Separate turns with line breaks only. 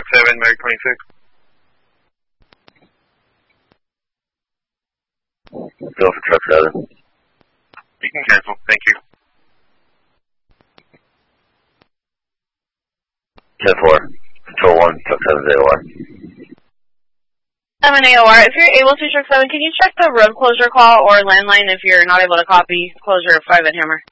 7, Mary 26.
Go for truck 7.
You can cancel. Thank you.
10-4. Control 1, truck 7's AOR.
7 AOR. If you're able to, truck 7, can you check the road closure call or landline if you're not able to copy closure of 5 at Hammer?